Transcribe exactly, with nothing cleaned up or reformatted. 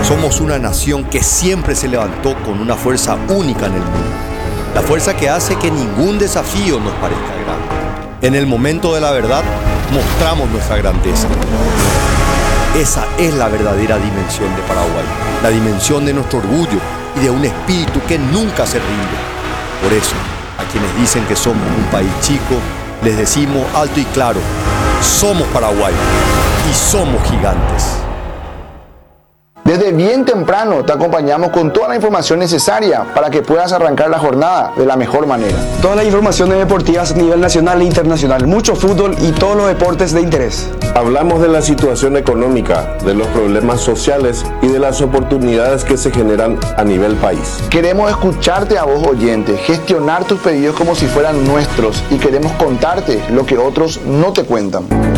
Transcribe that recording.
Somos una nación que siempre se levantó con una fuerza única en el mundo. La fuerza que hace que ningún desafío nos parezca grande. En el momento de la verdad, mostramos nuestra grandeza. Esa es la verdadera dimensión de Paraguay, la dimensión de nuestro orgullo y de un espíritu que nunca se rinde. Por eso, a quienes dicen que somos un país chico, les decimos alto y claro, somos Paraguay y somos gigantes. Desde bien temprano te acompañamos con toda la información necesaria para que puedas arrancar la jornada de la mejor manera. Todas las informaciones deportivas a nivel nacional e internacional, mucho fútbol y todos los deportes de interés. Hablamos de la situación económica, de los problemas sociales y de las oportunidades que se generan a nivel país. Queremos escucharte a vos, oyente, gestionar tus pedidos como si fueran nuestros y queremos contarte lo que otros no te cuentan.